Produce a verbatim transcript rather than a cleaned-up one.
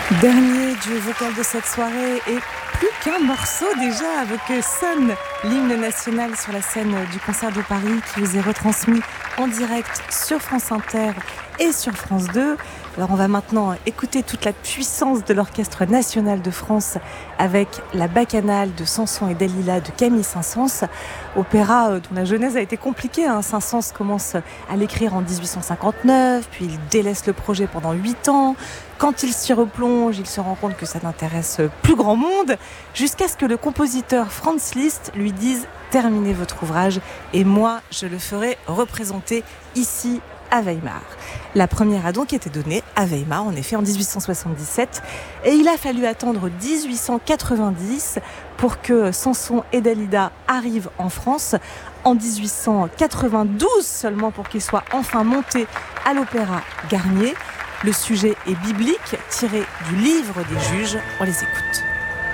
Dernier duo vocal de cette soirée et plus qu'un morceau déjà avec Sonne, l'hymne national sur la scène du Concert de Paris qui vous est retransmis en direct sur France Inter et sur France deux. Alors on va maintenant écouter toute la puissance de l'Orchestre national de France avec la Bacchanale de Samson et Dalila de Camille Saint-Saëns, opéra dont la genèse a été compliquée. Hein. Saint-Saëns commence à l'écrire en dix-huit cent cinquante-neuf, puis il délaisse le projet pendant huit ans. Quand il s'y replonge, il se rend compte que ça n'intéresse plus grand monde, jusqu'à ce que le compositeur Franz Liszt lui dise « Terminez votre ouvrage et moi, je le ferai représenter ici à Weimar ». La première a donc été donnée à Weimar, en effet, en dix-huit cent soixante-dix-sept. Et il a fallu attendre dix-huit cent quatre-vingt-dix pour que Samson et Dalila arrivent en France. En dix-huit cent quatre-vingt-douze seulement pour qu'ils soient enfin montés à l'Opéra Garnier. Le sujet est biblique, tiré du livre des juges. On les écoute.